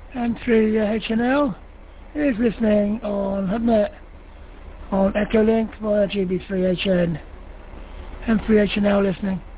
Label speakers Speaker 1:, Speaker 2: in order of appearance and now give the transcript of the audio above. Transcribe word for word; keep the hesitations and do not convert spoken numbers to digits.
Speaker 1: M three H N L is listening on HubNet on Echolink via G B three H N. M three H N L listening.